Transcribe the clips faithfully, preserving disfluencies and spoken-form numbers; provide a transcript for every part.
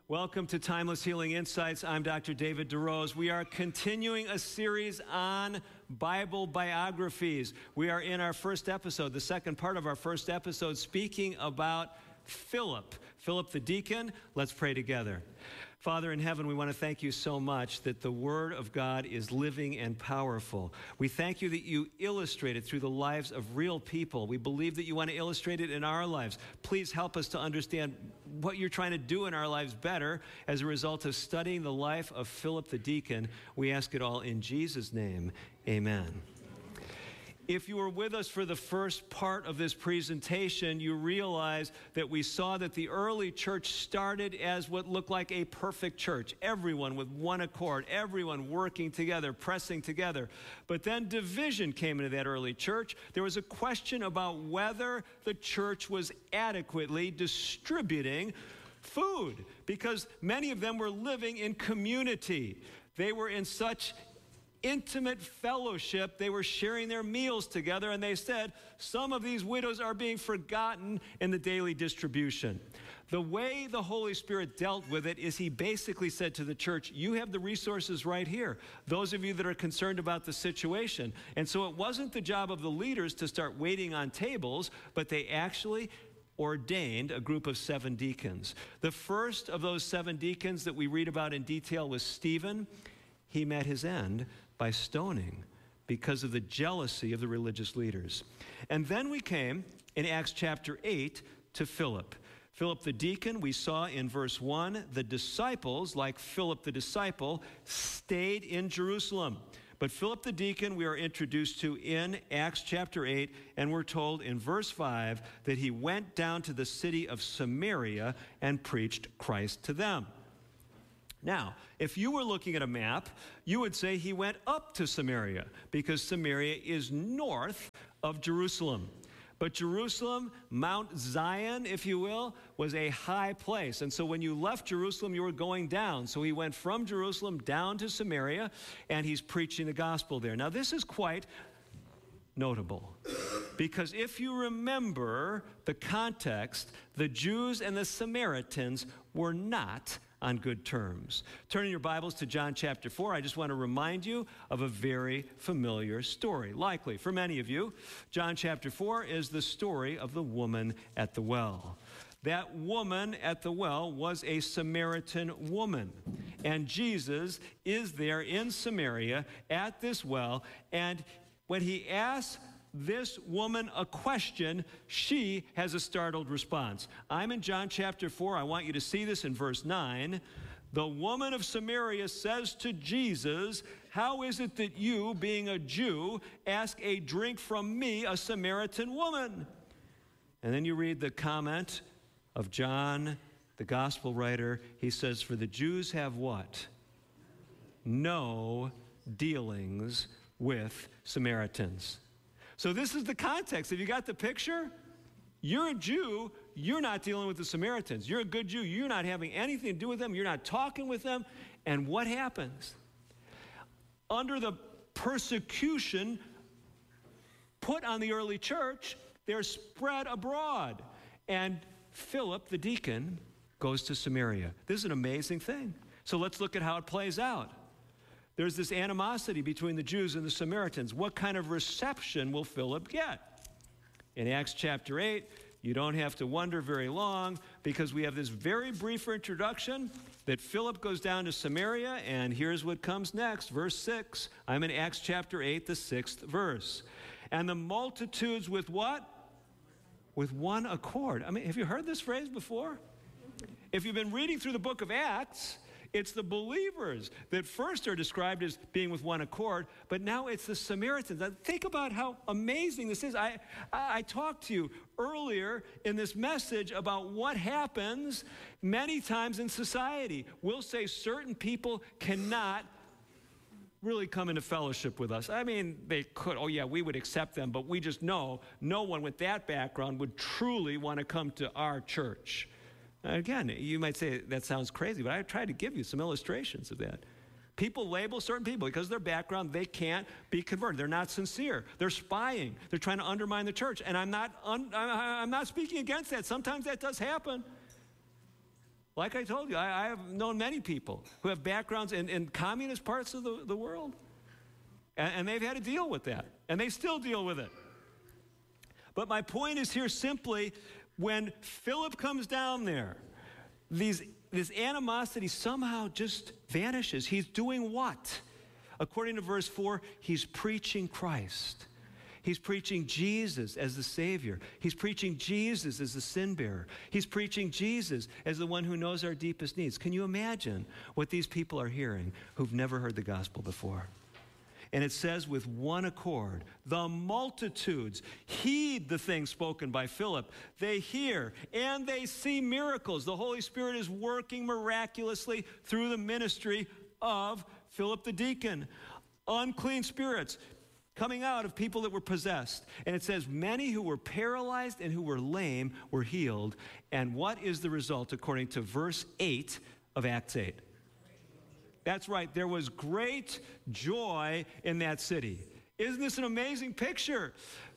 Welcome to Timeless Healing Insights. I'm Doctor David DeRose. We are continuing a series on Bible biographies. We are in our first episode, the second part of our first episode, speaking about Philip. Philip the deacon. Let's pray together. Father in heaven, we want to thank you so much that the Word of God is living and powerful. We thank you that you illustrate it through the lives of real people. We believe that you want to illustrate it in our lives. Please help us to understand what you're trying to do in our lives better as a result of studying the life of Philip the deacon. We ask it all in Jesus' name. Amen. If you were with us for the first part of this presentation, you realize that we saw that the early church started as what looked like a perfect church. Everyone with one accord, everyone working together, pressing together. But then division came into that early church. There was a question about whether the church was adequately distributing food, because many of them were living in community. They were in such intimate fellowship. They were sharing their meals together, and they said, some of these widows are being forgotten in the daily distribution. The way the Holy Spirit dealt with it is he basically said to the church, you have the resources right here, those of you that are concerned about the situation. And so it wasn't the job of the leaders to start waiting on tables, but they actually ordained a group of seven deacons. The first of those seven deacons that we read about in detail was Stephen. He met his end by stoning because of the jealousy of the religious leaders. And then we came in Acts chapter eight to Philip. Philip the deacon, we saw in verse one, the disciples, like Philip the disciple, stayed in Jerusalem. But Philip the deacon we are introduced to in Acts chapter eight, and we're told in verse five that he went down to the city of Samaria and preached Christ to them. Now, if you were looking at a map, you would say he went up to Samaria, because Samaria is north of Jerusalem. But Jerusalem, Mount Zion, if you will, was a high place. And so when you left Jerusalem, you were going down. So he went from Jerusalem down to Samaria, and he's preaching the gospel there. Now, this is quite notable, because if you remember the context, the Jews and the Samaritans were not on good terms. Turning your Bibles to John chapter four, I just want to remind you of a very familiar story. Likely for many of you, John chapter four is the story of the woman at the well. That woman at the well was a Samaritan woman. And Jesus is there in Samaria at this well, and when he asks this woman a question, she has a startled response. I'm in John chapter four. I want you to see this in verse nine. The woman of Samaria says to Jesus, how is it that you, being a Jew, ask a drink from me, a Samaritan woman? And then you read the comment of John, the gospel writer. He says, for the Jews have what? No dealings with Samaritans. So this is the context. Have you got the picture? You're a Jew. You're not dealing with the Samaritans. You're a good Jew. You're not having anything to do with them. You're not talking with them. And what happens? Under the persecution put on the early church, they're spread abroad. And Philip, the deacon, goes to Samaria. This is an amazing thing. So let's look at how it plays out. There's this animosity between the Jews and the Samaritans. What kind of reception will Philip get? In Acts chapter eight, you don't have to wonder very long, because we have this very brief introduction that Philip goes down to Samaria, and here's what comes next, verse six. I'm in Acts chapter eight, the sixth verse. And the multitudes with what? With one accord. I mean, have you heard this phrase before? If you've been reading through the book of Acts, it's the believers that first are described as being with one accord, but now it's the Samaritans. Now, think about how amazing this is. I, I, I talked to you earlier in this message about what happens many times in society. We'll say certain people cannot really come into fellowship with us. I mean, they could, oh yeah, we would accept them, but we just know no one with that background would truly want to come to our church. Again, you might say that sounds crazy, but I tried to give you some illustrations of that. People label certain people because of their background, they can't be converted. They're not sincere. They're spying. They're trying to undermine the church. And I'm not, un, I'm not speaking against that. Sometimes that does happen. Like I told you, I, I have known many people who have backgrounds in, in communist parts of the, the world. And, and they've had to deal with that. And they still deal with it. But my point is here simply, when Philip comes down there, these, this animosity somehow just vanishes. He's doing what? According to verse four, he's preaching Christ. He's preaching Jesus as the Savior. He's preaching Jesus as the sin bearer. He's preaching Jesus as the one who knows our deepest needs. Can you imagine what these people are hearing who've never heard the gospel before? And it says with one accord, the multitudes heed the things spoken by Philip. They hear and they see miracles. The Holy Spirit is working miraculously through the ministry of Philip the deacon. Unclean spirits coming out of people that were possessed. And it says many who were paralyzed and who were lame were healed. And what is the result according to verse eight of Acts eight? That's right, there was great joy in that city. Isn't this an amazing picture?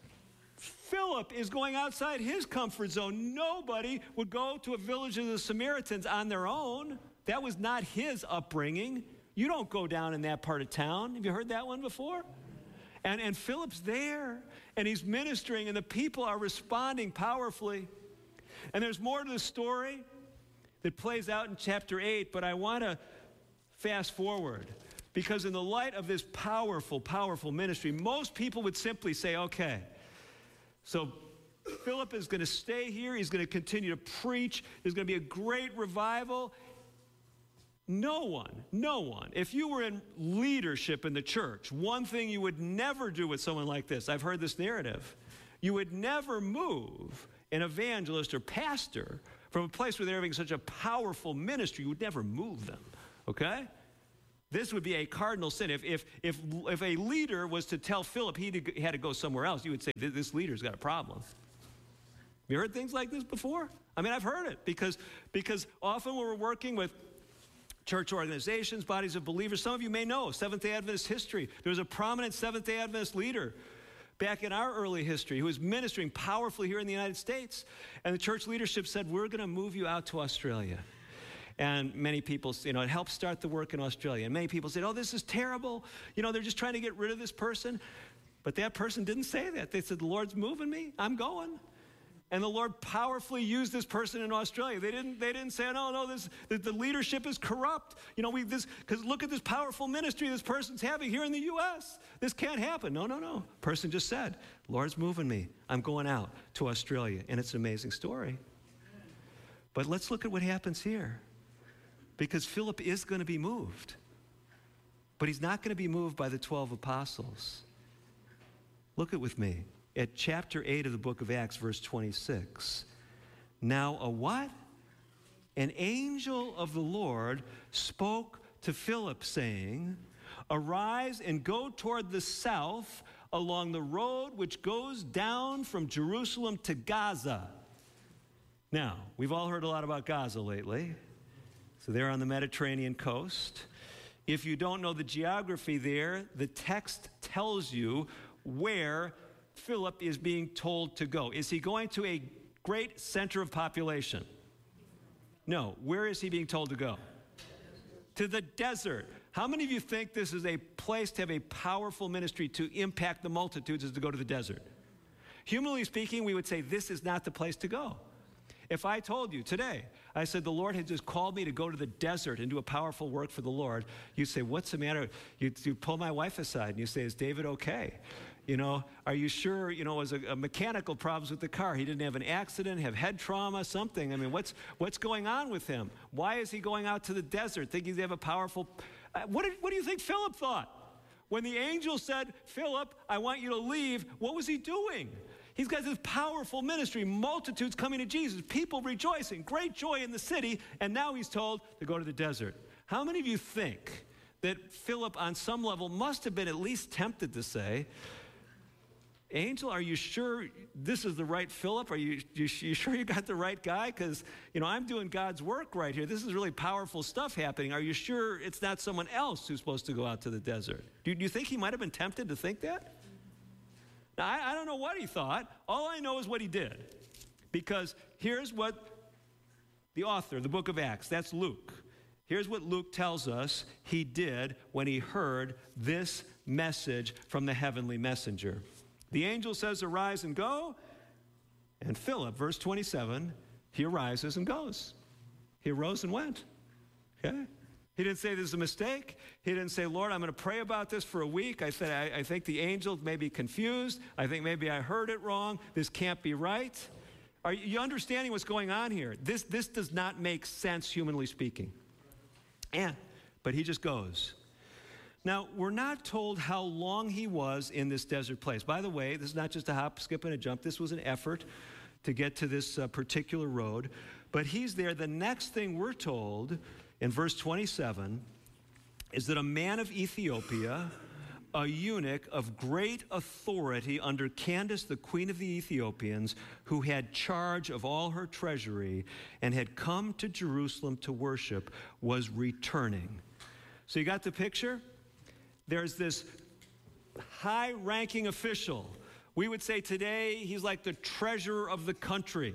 Philip is going outside his comfort zone. Nobody would go to a village of the Samaritans on their own. That was not his upbringing. You don't go down in that part of town. Have you heard that one before? And, and Philip's there, and he's ministering, and the people are responding powerfully. And there's more to the story that plays out in chapter eight, but I want to fast forward, because in the light of this powerful, powerful ministry, most people would simply say, okay, so Philip is going to stay here. He's going to continue to preach. There's going to be a great revival. No one, no one, if you were in leadership in the church, one thing you would never do with someone like this, I've heard this narrative, you would never move an evangelist or pastor from a place where they're having such a powerful ministry. You would never move them. Okay? This would be a cardinal sin. If, if, if, if a leader was to tell Philip he had to go somewhere else, you would say, this leader's got a problem. Have you heard things like this before? I mean, I've heard it because, because often when we're working with church organizations, bodies of believers, some of you may know Seventh-day Adventist history. There was a prominent Seventh-day Adventist leader back in our early history who was ministering powerfully here in the United States. And the church leadership said, we're going to move you out to Australia. And many people, you know, it helped start the work in Australia. And many people said, oh, this is terrible. You know, they're just trying to get rid of this person. But that person didn't say that. They said, the Lord's moving me. I'm going. And the Lord powerfully used this person in Australia. They didn't, they didn't say, no, no, this, the, the leadership is corrupt. You know, we this, because look at this powerful ministry this person's having here in the U S This can't happen. No, no, no. Person just said, Lord's moving me. I'm going out to Australia. And it's an amazing story. But let's look at what happens here. Because Philip is going to be moved. But he's not going to be moved by the twelve apostles. Look at with me at chapter eight of the book of Acts, verse twenty-six. Now a what? An angel of the Lord spoke to Philip, saying, arise and go toward the south along the road which goes down from Jerusalem to Gaza. Now, we've all heard a lot about Gaza lately. So they're on the Mediterranean coast. If you don't know the geography there, the text tells you where Philip is being told to go. Is he going to a great center of population? No. Where is he being told to go? To the desert. How many of you think this is a place to have a powerful ministry to impact the multitudes is to go to the desert? Humanly speaking, we would say this is not the place to go. If I told you today, I said the Lord had just called me to go to the desert and do a powerful work for the Lord, you'd say, what's the matter? You'd, you'd pull my wife aside and you say, is David okay? You know, are you sure, you know, it was a, a mechanical problems with the car. He didn't have an accident, have head trauma, something. I mean, what's, what's going on with him? Why is he going out to the desert thinking they have a powerful, uh, what, did, what do you think Philip thought? When the angel said, Philip, I want you to leave, what was he doing? He's got this powerful ministry, multitudes coming to Jesus, people rejoicing, great joy in the city, and now he's told to go to the desert. How many of you think that Philip on some level must have been at least tempted to say, Angel, are you sure this is the right Philip? Are you, you, you sure you got the right guy? Because, you know, I'm doing God's work right here. This is really powerful stuff happening. Are you sure it's not someone else who's supposed to go out to the desert? Do, do you think he might have been tempted to think that? Now, I, I don't know what he thought. All I know is what he did. Because here's what the author of the book of Acts, that's Luke. Here's what Luke tells us he did when he heard this message from the heavenly messenger. The angel says, arise and go. And Philip, verse twenty-seven, he arises and goes. He arose and went. Okay? He didn't say this is a mistake. He didn't say, Lord, I'm going to pray about this for a week. I said, I, I think the angel may be confused. I think maybe I heard it wrong. This can't be right. Are you understanding what's going on here? This, this does not make sense, humanly speaking. And, but he just goes. Now, we're not told how long he was in this desert place. By the way, this is not just a hop, skip, and a jump. This was an effort to get to this uh, particular road. But he's there. The next thing we're told in verse twenty-seven is that a man of Ethiopia, a eunuch of great authority under Candace, the queen of the Ethiopians, who had charge of all her treasury and had come to Jerusalem to worship, was returning. So you got the picture? There's this high-ranking official. We would say today he's like the treasurer of the country,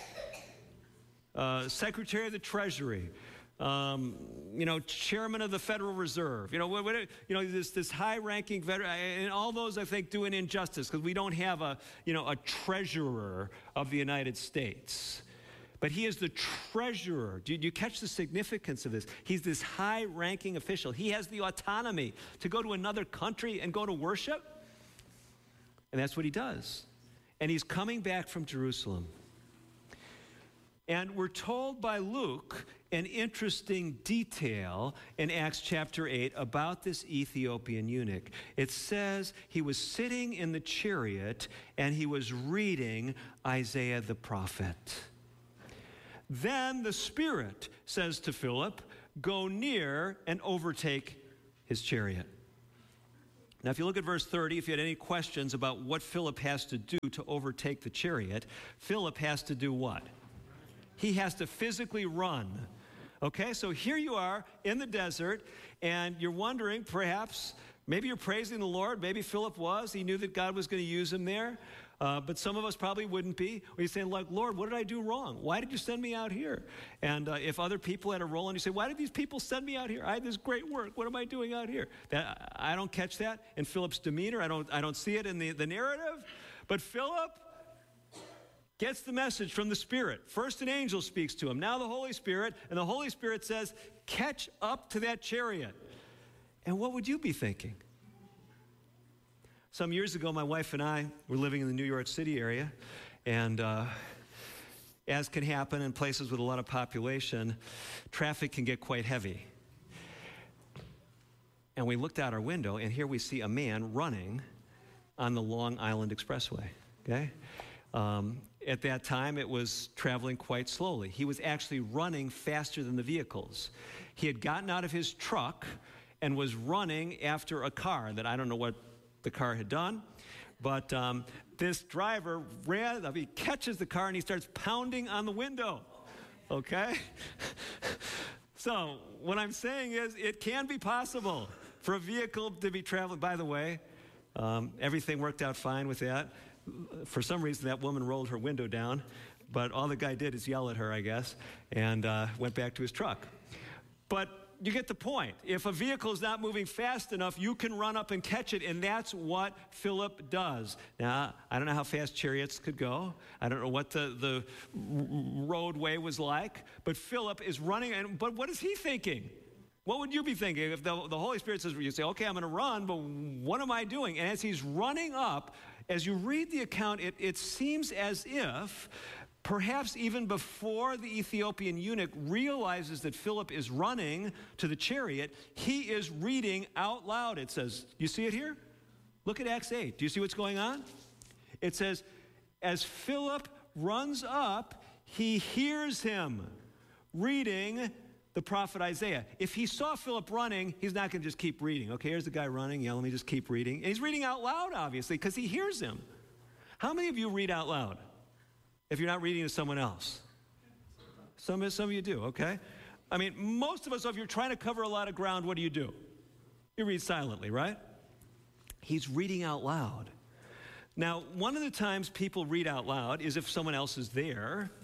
uh, secretary of the treasury, um, you know, chairman of the Federal Reserve. You know, what, what, you know, this this high-ranking veteran, and all those I think do an injustice because we don't have a you know a treasurer of the United States. But he is the treasurer. Do you, do you catch the significance of this? He's this high-ranking official. He has the autonomy to go to another country and go to worship. And that's what he does. And he's coming back from Jerusalem. And we're told by Luke an interesting detail in Acts chapter eight about this Ethiopian eunuch. It says he was sitting in the chariot and he was reading Isaiah the prophet. Then the Spirit says to Philip, go near and overtake his chariot. Now, if you look at verse thirty, if you had any questions about what Philip has to do to overtake the chariot, Philip has to do what? He has to physically run. Okay, so here you are in the desert, and you're wondering, perhaps, maybe you're praising the Lord. Maybe Philip was. He knew that God was going to use him there. Uh, but some of us probably wouldn't be. We're saying, like, Lord, what did I do wrong? Why did you send me out here? And uh, if other people had a role, and you say, why did these people send me out here? I had this great work. What am I doing out here? That, I don't catch that in Philip's demeanor. I don't, I don't see it in the, the narrative. But Philip gets the message from the Spirit. First an angel speaks to him, now the Holy Spirit, and the Holy Spirit says, catch up to that chariot. And what would you be thinking? Some years ago, my wife and I were living in the New York City area, and uh, as can happen in places with a lot of population, traffic can get quite heavy. And we looked out our window, and here we see a man running on the Long Island Expressway, okay? Um, at that time, it was traveling quite slowly. He was actually running faster than the vehicles. He had gotten out of his truck and was running after a car that I don't know what the car had done, but um, this driver ran, he catches the car and he starts pounding on the window, okay? So what I'm saying is it can be possible for a vehicle to be traveling. By the way, um, everything worked out fine with that. For some reason, that woman rolled her window down, but all the guy did is yell at her, I guess, and uh, went back to his truck. But you get the point. If a vehicle is not moving fast enough, you can run up and catch it, and that's what Philip does. Now, I don't know how fast chariots could go. I don't know what the, the roadway was like, but Philip is running, and but what is he thinking? What would you be thinking if the, the Holy Spirit says, you say, okay, I'm going to run, but what am I doing? And as he's running up, as you read the account, it, it seems as if perhaps even before the Ethiopian eunuch realizes that Philip is running to the chariot, he is reading out loud. It says, you see it here? Look at Acts eight. Do you see what's going on? It says, as Philip runs up, he hears him reading the prophet Isaiah. If he saw Philip running, he's not going to just keep reading. Okay, here's the guy running. Yeah, let me just keep reading. And he's reading out loud, obviously, because he hears him. How many of you read out loud if you're not reading to someone else? Some, some of you do, okay? I mean, most of us, if you're trying to cover a lot of ground, what do you do? You read silently, right? He's reading out loud. Now, one of the times people read out loud is if someone else is there.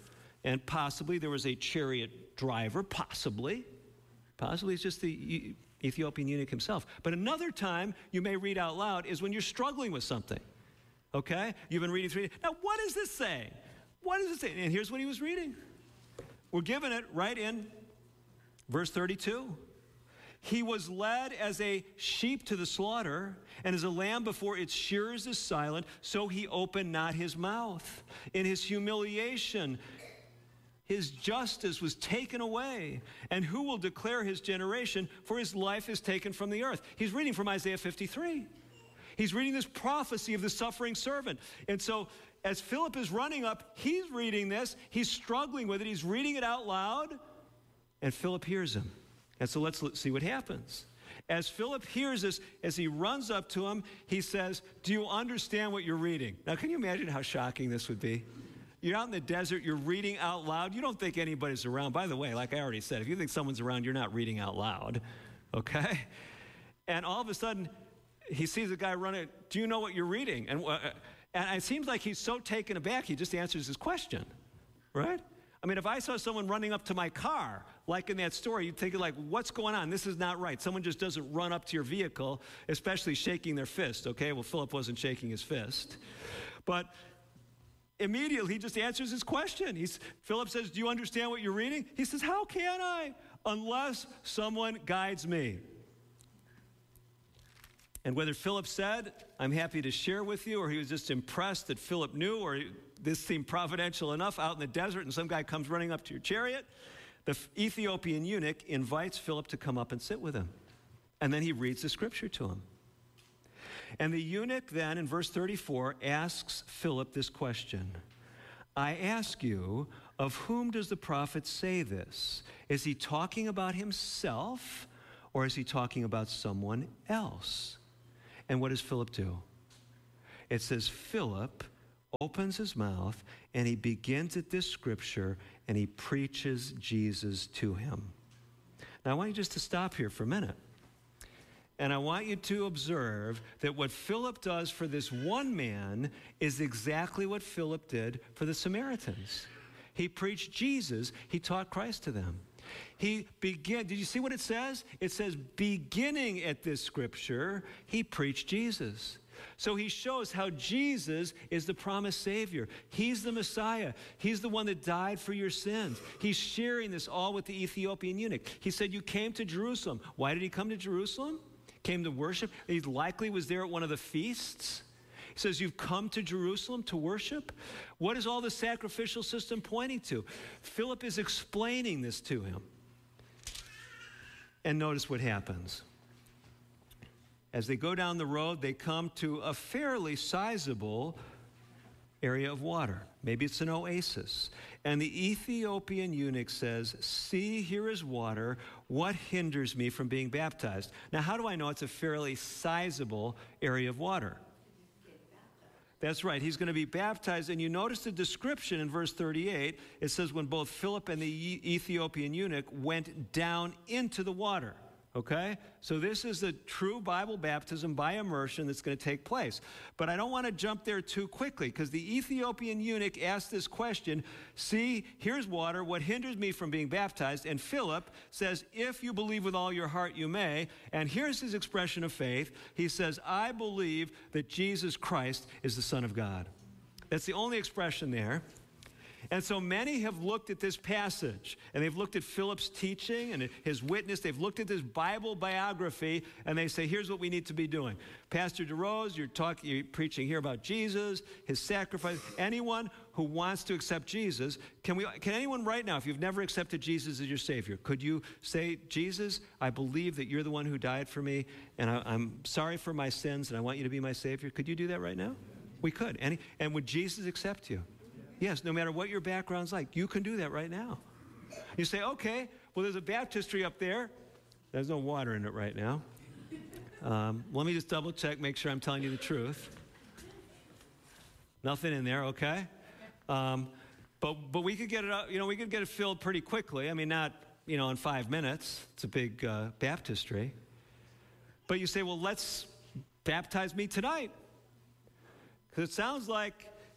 And possibly there was a chariot driver, possibly. Possibly it's just the Ethiopian eunuch himself. But another time you may read out loud is when you're struggling with something. Okay? You've been reading through. Now, what is this saying? What is it saying? And here's what he was reading. We're given it right in verse thirty-two. He was led as a sheep to the slaughter, and as a lamb before its shearers is silent, so he opened not his mouth. In his humiliation, his justice was taken away. And who will declare his generation? For his life is taken from the earth. He's reading from Isaiah fifty-three. He's reading this prophecy of the suffering servant. And so as Philip is running up, he's reading this. He's struggling with it. He's reading it out loud. And Philip hears him. And so let's see what happens. As Philip hears this, as he runs up to him, he says, do you understand what you're reading? Now, can you imagine how shocking this would be? You're out in the desert, you're reading out loud. You don't think anybody's around. By the way, like I already said, if you think someone's around, you're not reading out loud, okay? And all of a sudden, he sees a guy running. Do you know what you're reading? And, uh, and it seems like he's so taken aback, he just answers his question, right? I mean, if I saw someone running up to my car, like in that story, you'd think, like, what's going on? This is not right. Someone just doesn't run up to your vehicle, especially shaking their fist, okay? Well, Philip wasn't shaking his fist. But immediately, he just answers his question. He's, Philip says, do you understand what you're reading? He says, how can I? Unless someone guides me. And whether Philip said, I'm happy to share with you, or he was just impressed that Philip knew, or this seemed providential enough out in the desert and some guy comes running up to your chariot, the Ethiopian eunuch invites Philip to come up and sit with him. And then he reads the scripture to him. And the eunuch then, in verse thirty-four, asks Philip this question. I ask you, of whom does the prophet say this? Is he talking about himself, or is he talking about someone else? And what does Philip do? It says Philip opens his mouth, and he begins at this scripture, and he preaches Jesus to him. Now, I want you just to stop here for a minute. And I want you to observe that what Philip does for this one man is exactly what Philip did for the Samaritans. He preached Jesus. He taught Christ to them. He began, did you see what it says? It says, beginning at this scripture, he preached Jesus. So he shows how Jesus is the promised Savior. He's the Messiah. He's the one that died for your sins. He's sharing this all with the Ethiopian eunuch. He said, you came to Jerusalem. Why did he come to Jerusalem? Came to worship. He likely was there at one of the feasts. He says, you've come to Jerusalem to worship? What is all the sacrificial system pointing to? Philip is explaining this to him. And notice what happens. As they go down the road, they come to a fairly sizable area of water. Maybe it's an oasis. And the Ethiopian eunuch says, see, here is water. What hinders me from being baptized? Now, how do I know it's a fairly sizable area of water? That's right. He's going to be baptized. And you notice the description in verse thirty-eight. It says, when both Philip and the Ethiopian eunuch went down into the water. Okay? So this is the true Bible baptism by immersion that's going to take place. But I don't want to jump there too quickly, because the Ethiopian eunuch asked this question, see, here's water, what hinders me from being baptized? And Philip says, if you believe with all your heart, you may. And here's his expression of faith. He says, I believe that Jesus Christ is the Son of God. That's the only expression there. And so many have looked at this passage, and they've looked at Philip's teaching and his witness. They've looked at this Bible biography, and they say, here's what we need to be doing. Pastor DeRose, you're talking, you're preaching here about Jesus, his sacrifice. Anyone who wants to accept Jesus, can we? Can anyone right now, if you've never accepted Jesus as your Savior, could you say, Jesus, I believe that you're the one who died for me, and I, I'm sorry for my sins, and I want you to be my Savior? Could you do that right now? We could. Any, and would Jesus accept you? Yes, no matter what your background's like, you can do that right now. You say, okay, well, there's a baptistry up there. There's no water in it right now. Um, let me just double check, make sure I'm telling you the truth. Nothing in there, okay? Um, but but we could get it up, you know, we could get it filled pretty quickly. I mean, not, you know, in five minutes. It's a big uh, baptistry. But you say, well, let's baptize me tonight. Because it sounds like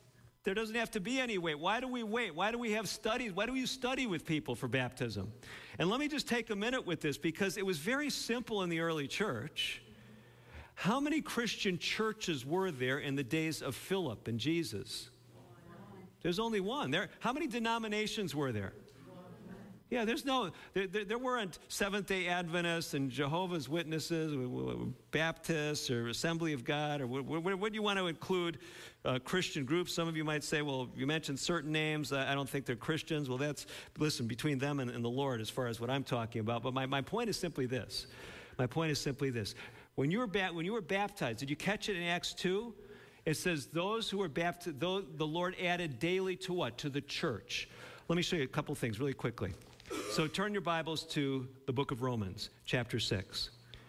There doesn't have to be any wait. Why do we wait? Why do we have studies? Why do you study with people for baptism? And let me just take a minute with this, because it was very simple in the early church. How many Christian churches were there in the days of Philip and Jesus? There's only one. There. How many denominations were there? Yeah, there's no, there, there, there weren't Seventh-day Adventists and Jehovah's Witnesses, Baptists or Assembly of God, or what, what, what do you want to include uh, Christian groups? Some of you might say, well, you mentioned certain names, I don't think they're Christians. Well, that's, listen, between them and, and the Lord as far as what I'm talking about. But my, my point is simply this. My point is simply this. When you were ba- when you were baptized, did you catch it in Acts two? It says those who were baptized, the Lord added daily to what? To the church. Let me show you a couple things really quickly. So turn your Bibles to the book of Romans, chapter six.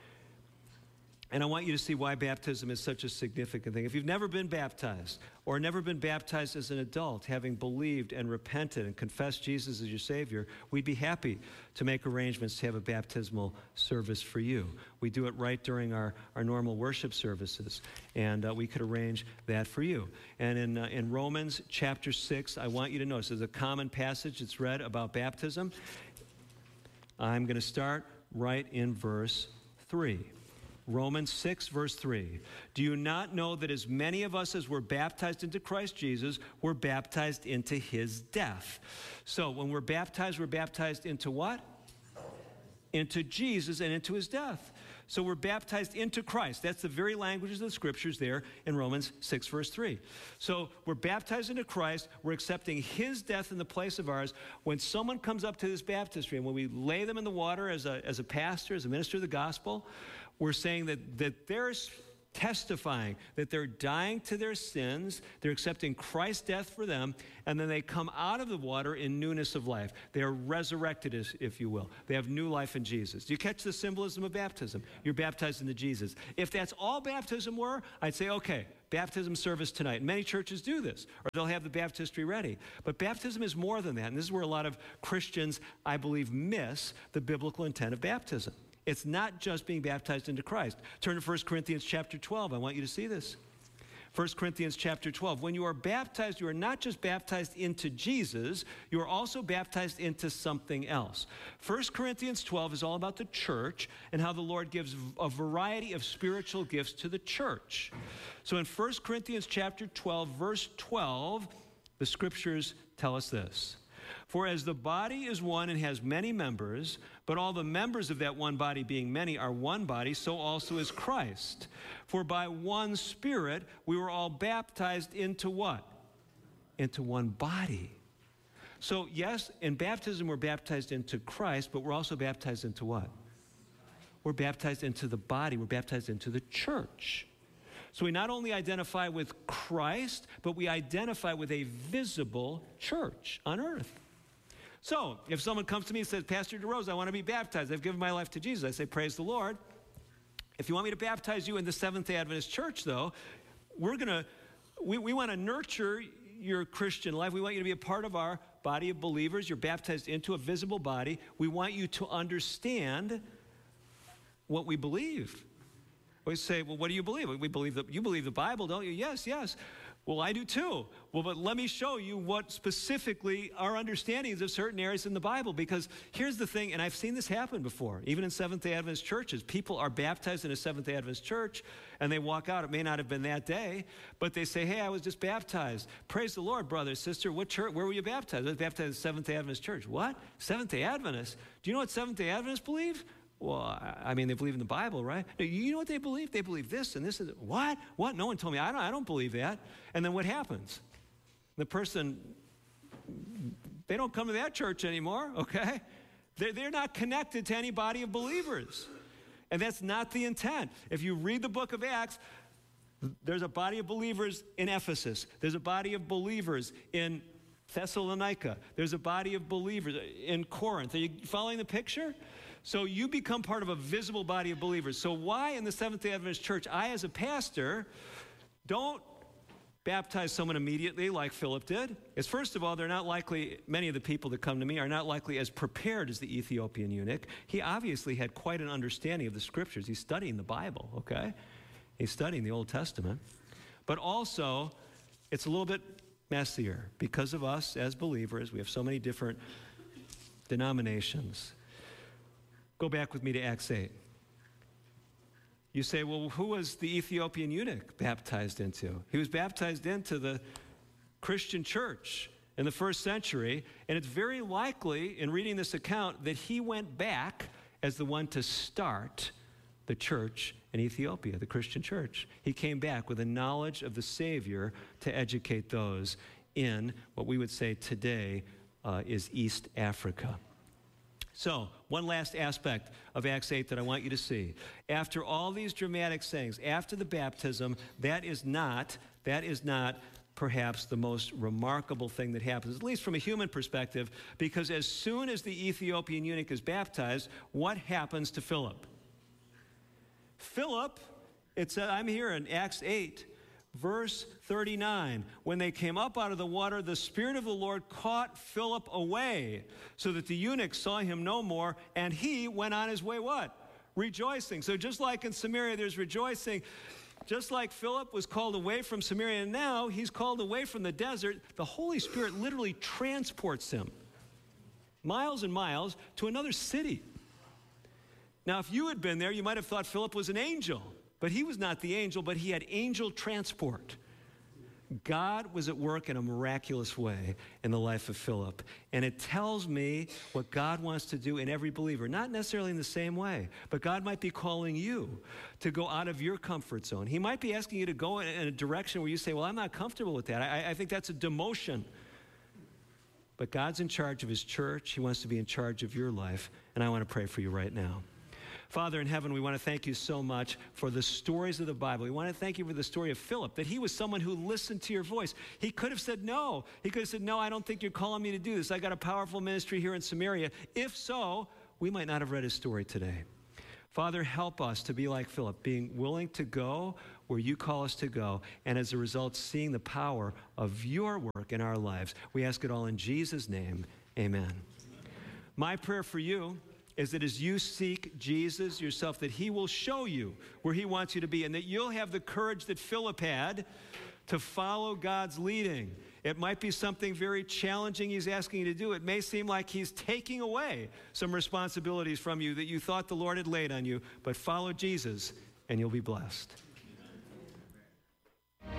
And I want you to see why baptism is such a significant thing. If you've never been baptized or never been baptized as an adult, having believed and repented and confessed Jesus as your Savior, we'd be happy to make arrangements to have a baptismal service for you. We do it right during our, our normal worship services, and uh, we could arrange that for you. And in, uh, in Romans chapter six, I want you to notice there's a common passage that's read about baptism. I'm going to start right in verse three. Romans six, verse three. Do you not know that as many of us as were baptized into Christ Jesus were baptized into his death? So when we're baptized, we're baptized into what? Into Jesus and into his death. So we're baptized into Christ. That's the very language of the scriptures there in Romans six, verse three. So we're baptized into Christ. We're accepting his death in the place of ours. When someone comes up to this baptistry, and when we lay them in the water as a, as a pastor, as a minister of the gospel, we're saying that, that they're testifying that they're dying to their sins, they're accepting Christ's death for them, and then they come out of the water in newness of life. They are resurrected, if you will. They have new life in Jesus. Do you catch the symbolism of baptism? You're baptized into Jesus. If that's all baptism were, I'd say, okay, baptism service tonight. Many churches do this, or they'll have the baptistry ready. But baptism is more than that, and this is where a lot of Christians, I believe, miss the biblical intent of baptism. It's not just being baptized into Christ. Turn to First Corinthians chapter twelve. I want you to see this. First Corinthians chapter twelve. When you are baptized, you are not just baptized into Jesus, you are also baptized into something else. First Corinthians twelve is all about the church and how the Lord gives a variety of spiritual gifts to the church. So in First Corinthians chapter twelve, verse twelve, the scriptures tell us this. For as the body is one and has many members, but all the members of that one body being many are one body, so also is Christ. For by one Spirit we were all baptized into what? Into one body. So yes, in baptism we're baptized into Christ, but we're also baptized into what? We're baptized into the body. We're baptized into the church. So we not only identify with Christ, but we identify with a visible church on earth. So if someone comes to me and says, Pastor DeRose, I want to be baptized. I've given my life to Jesus. I say, praise the Lord. If you want me to baptize you in the Seventh-day Adventist Church, though, we're going to, we, we want to nurture your Christian life. We want you to be a part of our body of believers. You're baptized into a visible body. We want you to understand what we believe. We say, well, what do you believe? We believe that you believe the Bible, don't you? Yes, yes. Well, I do too. Well, but let me show you what specifically our understanding is of certain areas in the Bible, because here's the thing, and I've seen this happen before, even in Seventh-day Adventist churches. People are baptized in a Seventh-day Adventist church, and they walk out. It may not have been that day, but they say, hey, I was just baptized. Praise the Lord, brother, sister. What church? Where were you baptized? I was baptized in Seventh-day Adventist church. What? Seventh-day Adventist? Do you know what Seventh-day Adventists believe? Well, I mean, they believe in the Bible, right? You know what they believe? They believe this and this and what? What? No one told me. I don't, I don't believe that. And then what happens? The person, they don't come to that church anymore, okay? They're, they're not connected to any body of believers. And that's not the intent. If you read the book of Acts, there's a body of believers in Ephesus. There's a body of believers in Thessalonica. There's a body of believers in Corinth. Are you following the picture? So you become part of a visible body of believers. So why in the Seventh-day Adventist Church, I as a pastor don't baptize someone immediately like Philip did? Is first of all, they're not likely, many of the people that come to me are not likely as prepared as the Ethiopian eunuch. He obviously had quite an understanding of the scriptures. He's studying the Bible, okay? He's studying the Old Testament. But also, it's a little bit messier because of us as believers. We have so many different denominations. Go back with me to Acts eight. You say, well, who was the Ethiopian eunuch baptized into? He was baptized into the Christian church in the first century, and it's very likely in reading this account that he went back as the one to start the church in Ethiopia, the Christian church. He came back with a knowledge of the Savior to educate those in what we would say today uh, is East Africa. So, one last aspect of Acts eight that I want you to see. After all these dramatic sayings, after the baptism, that is not, that is not perhaps the most remarkable thing that happens, at least from a human perspective, because as soon as the Ethiopian eunuch is baptized, what happens to Philip? Philip, it said, I'm here in Acts eight, verse thirty-nine. When they came up out of the water, the Spirit of the Lord caught Philip away, so that the eunuch saw him no more, and he went on his way, what? Rejoicing. So just like in Samaria, there's rejoicing. Just like Philip was called away from Samaria, and now he's called away from the desert, the Holy Spirit literally transports him miles and miles to another city. Now, if you had been there, you might have thought Philip was an angel. But he was not the angel, but he had angel transport. God was at work in a miraculous way in the life of Philip. And it tells me what God wants to do in every believer. Not necessarily in the same way, but God might be calling you to go out of your comfort zone. He might be asking you to go in a direction where you say, well, I'm not comfortable with that. I, I think that's a demotion. But God's in charge of his church. He wants to be in charge of your life. And I want to pray for you right now. Father in heaven, we want to thank you so much for the stories of the Bible. We want to thank you for the story of Philip, that he was someone who listened to your voice. He could have said no. He could have said, no, I don't think you're calling me to do this. I got a powerful ministry here in Samaria. If so, we might not have read his story today. Father, help us to be like Philip, being willing to go where you call us to go, and as a result, seeing the power of your work in our lives. We ask it all in Jesus' name. Amen. My prayer for you is that as you seek Jesus yourself, that he will show you where he wants you to be, and that you'll have the courage that Philip had to follow God's leading. It might be something very challenging he's asking you to do. It may seem like he's taking away some responsibilities from you that you thought the Lord had laid on you, but follow Jesus and you'll be blessed.